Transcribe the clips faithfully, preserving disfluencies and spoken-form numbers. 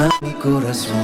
mi corazón.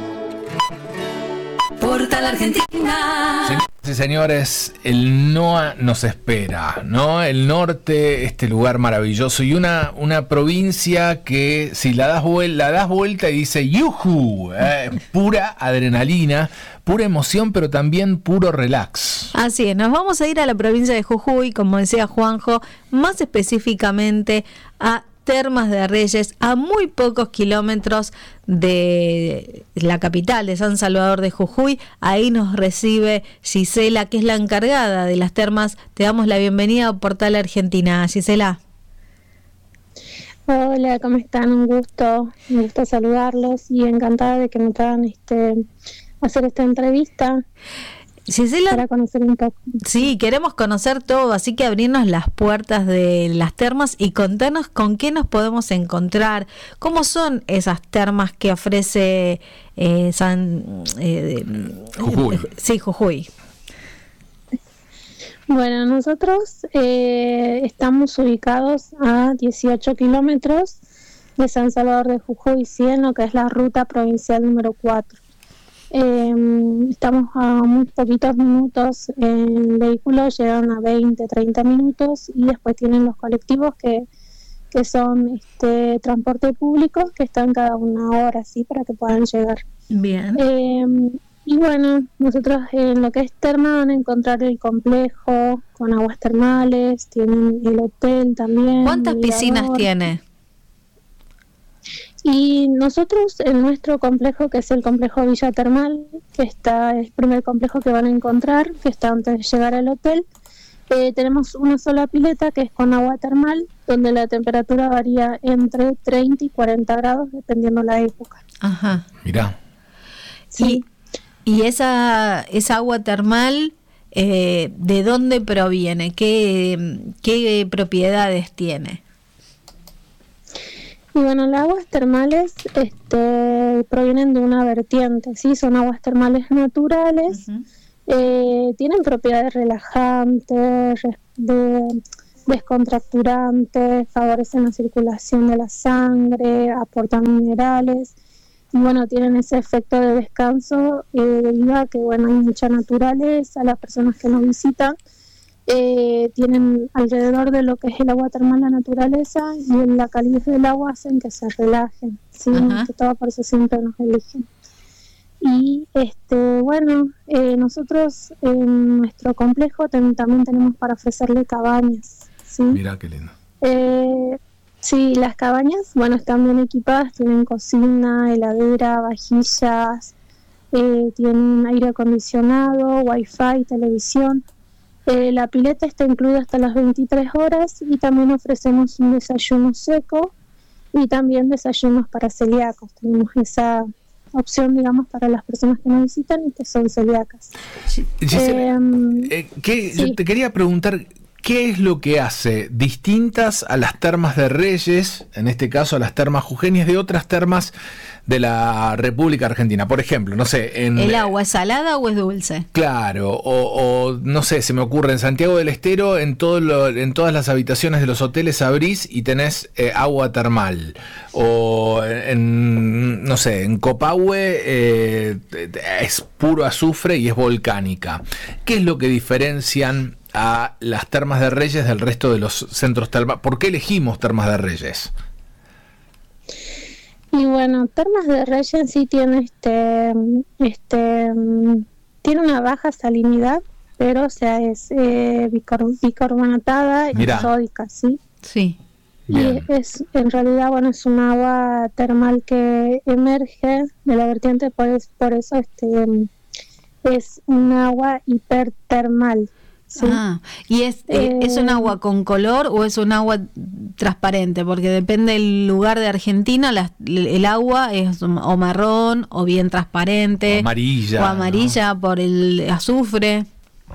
Portal Argentina. Señoras y señores, el NOA nos espera, ¿no? El norte, este lugar maravilloso y una, una provincia que si la das, vuel- la das vuelta y dice ¡yujú! Eh, pura adrenalina, pura emoción, pero también puro relax. Así es, nos vamos a ir a la provincia de Jujuy, como decía Juanjo, más específicamente a Termas de Reyes, a muy pocos kilómetros de la capital de San Salvador de Jujuy. Ahí nos recibe Gisela, que es la encargada de las termas. Te damos la bienvenida a Portal Argentina, Gisela. Hola, ¿cómo están? Un gusto, un gusto saludarlos y encantada de que me puedan este, hacer esta entrevista. Gisela, para conocer un poco. Sí, queremos conocer todo, así que abrirnos las puertas de las termas y contarnos con qué nos podemos encontrar, cómo son esas termas que ofrece eh, San eh, Jujuy. Eh, sí, Jujuy. Bueno, nosotros eh, estamos ubicados a dieciocho kilómetros de San Salvador de Jujuy, cien, lo que es la ruta provincial número cuatro. Eh, estamos a muy poquitos minutos en vehículos, llegan a veinte, treinta minutos y después tienen los colectivos que, que son este transporte público que están cada una hora, ¿sí? Para que puedan llegar. Bien. Eh, y bueno, nosotros en lo que es terma van a encontrar el complejo con aguas termales, tienen el hotel también. ¿Cuántas piscinas tiene? Y nosotros en nuestro complejo, que es el complejo Villa Termal, que está es el primer complejo que van a encontrar, que está antes de llegar al hotel, eh, tenemos una sola pileta que es con agua termal, donde la temperatura varía entre treinta y cuarenta grados, dependiendo la época. Ajá. Mirá. Sí. Y, y esa, esa agua termal, eh, ¿de dónde proviene? ¿Qué, qué propiedades tiene? Y bueno, las aguas termales este, provienen de una vertiente, ¿sí? Son aguas termales naturales, uh-huh. eh, tienen propiedades relajantes, de, descontracturantes, favorecen la circulación de la sangre, aportan minerales, y bueno, tienen ese efecto de descanso eh, debido a que bueno, hay mucha naturaleza, las personas que nos visitan Eh, tienen alrededor de lo que es el agua termal la naturaleza y la calidez del agua hacen que se relajen, ¿sí? Que todo por eso siempre nos eligen. Y este bueno, eh, nosotros en nuestro complejo ten, también tenemos para ofrecerle cabañas, ¿sí? Mira qué lindo. Eh, sí, las cabañas, bueno, están bien equipadas, tienen cocina, heladera, vajillas, eh, tienen aire acondicionado, wifi, televisión. Eh, la pileta está incluida hasta las veintitrés horas y también ofrecemos un desayuno seco y también desayunos para celíacos. Tenemos esa opción, digamos, para las personas que nos visitan y que son celíacas. Sí, eh, eh, ¿qué, sí. Yo te quería preguntar, ¿qué es lo que hace distintas a las termas de Reyes, en este caso a las termas jujeñas, de otras termas de la República Argentina? Por ejemplo, no sé, en... ¿El agua es salada o es dulce? Claro, o, o no sé, se me ocurre en Santiago del Estero, en todo lo, en todas las habitaciones de los hoteles abrís y tenés eh, agua termal. O en, no sé, en Copahue eh, es puro azufre y es volcánica. ¿Qué es lo que diferencian a las Termas de Reyes del resto de los centros termales? ¿Por qué elegimos Termas de Reyes? Y bueno, Termas de Reyes sí tiene este, este, tiene una baja salinidad, pero o sea es eh, bicor- bicarbonatada y sódica, ¿sí? Sí. Bien. Y es, en realidad, bueno, es un agua termal que emerge de la vertiente, por, es, por eso este es un agua hipertermal. ¿Sí? Ah, ¿y es, eh, es un agua con color o es un agua transparente? Porque depende del lugar de Argentina, la, el agua es o marrón o bien transparente. O amarilla. O amarilla, ¿no? Por el azufre.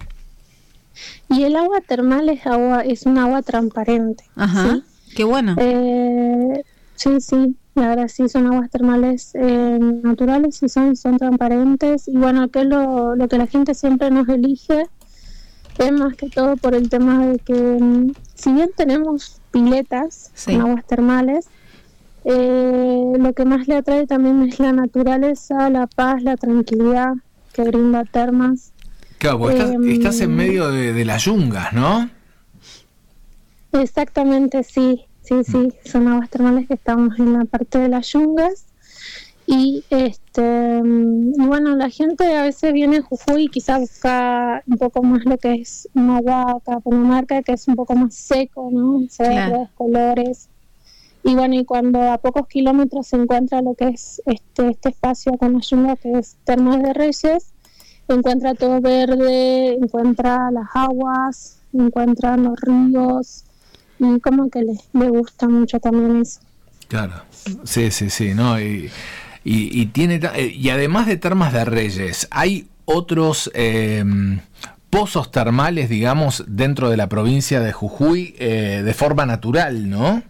Y el agua termal es agua es un agua transparente. Ajá, ¿sí? Qué bueno. Eh, sí, sí, la verdad sí, son aguas termales eh, naturales y son, son transparentes. Y bueno, que es lo, lo que la gente siempre nos elige. Es más que todo por el tema de que, si bien tenemos piletas sí. con aguas termales, Eh, lo que más le atrae también es la naturaleza, la paz, la tranquilidad que brinda Termas. Claro, porque estás, Eh, estás en medio de, de las yungas, ¿no? Exactamente, sí, sí, sí, son aguas termales que estamos en la parte de las yungas. Y este y bueno, la gente a veces viene a Jujuy y quizá busca un poco más lo que es una huaca, Panamarca, que es un poco más seco, ¿no? Cerros, Claro. colores. Y bueno, y cuando a pocos kilómetros se encuentra lo que es este este espacio con la yunga, que es Termas de Reyes, encuentra todo verde, encuentra las aguas, encuentra los ríos, y como que le, le gusta mucho también eso. Claro, sí, sí, sí, ¿no? Y, y, y tiene ta- eh, y además de Termas de Reyes, ¿hay otros eh, pozos termales, digamos, dentro de la provincia de Jujuy eh, de forma natural, ¿no?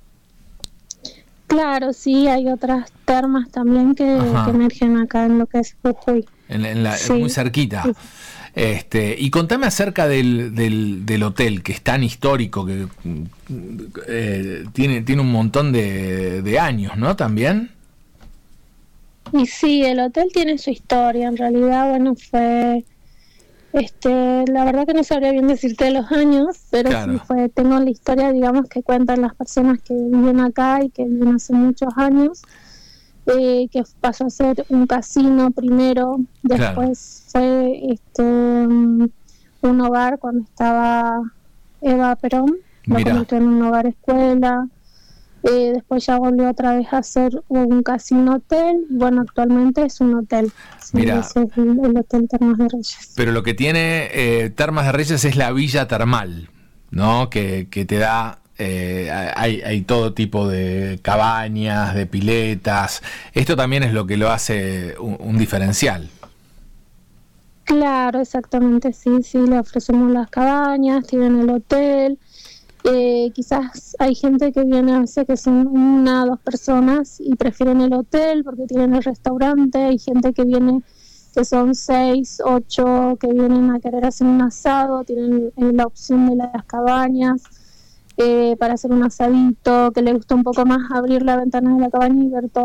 Claro, sí, hay otras termas también que, Ajá. que emergen acá en lo que es Jujuy. En, en la, Sí. muy cerquita. Sí. Este, y contame acerca del, del, del hotel, que es tan histórico, que eh, tiene, tiene un montón de, de años, ¿no? También. Y sí, el hotel tiene su historia, en realidad, bueno, fue, este, la verdad que no sabría bien decirte los años, pero Claro. sí fue, tengo la historia, digamos, que cuentan las personas que viven acá y que viven hace muchos años, eh, que pasó a ser un casino primero, después fue este um, un hogar cuando estaba Eva Perón, lo Mirá. convirtió en un hogar escuela. Eh, después ya volvió otra vez a ser un casino hotel, y bueno, actualmente es un hotel. Sí, Mirá. ese es el, el Hotel Termas de Reyes. Pero lo que tiene eh, Termas de Reyes es la villa termal, ¿no? Que, que te da, eh, hay, hay todo tipo de cabañas, de piletas. Esto también es lo que lo hace un, un diferencial. Claro, exactamente, sí, sí, le ofrecemos las cabañas, tienen el hotel. Eh, quizás hay gente que viene a veces que son una o dos personas y prefieren el hotel porque tienen el restaurante. Hay gente que viene que son seis, ocho, que vienen a querer hacer un asado, tienen eh, la opción de las cabañas eh, para hacer un asadito, que les gusta un poco más abrir la ventana de la cabaña y ver todo